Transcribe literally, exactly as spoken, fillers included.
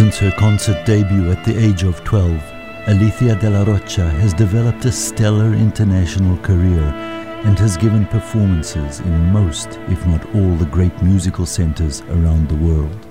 Since her concert debut at the age of twelve, Alicia de la Rocha has developed a stellar international career and has given performances in most, if not all, the great musical centers around the world.